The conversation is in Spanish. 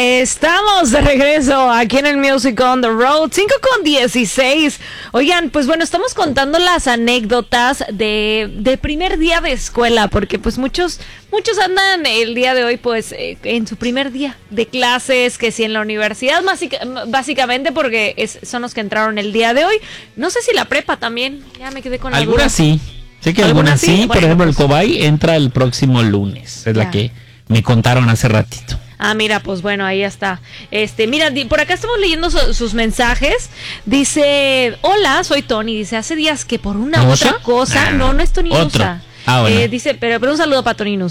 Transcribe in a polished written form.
Estamos de regreso aquí en el Music on the Road, 5:16. Oigan, pues bueno, estamos contando las anécdotas de primer día de escuela, porque pues muchos andan el día de hoy pues en su primer día de clases, que si en la universidad, básicamente porque son los que entraron el día de hoy. No sé si la prepa también, ya me quedé con algunas sí. Sé que algunas sí, bueno, por ejemplo el Cobay entra el próximo lunes, es la que me contaron hace ratito. Ah, mira, pues bueno, ahí está. Mira, por acá estamos leyendo sus mensajes. Dice, hola, soy Tony. Dice, hace días que por una u otra cosa... no es Tony Nusa. Bueno. Dice, pero un saludo para Tony Nusa.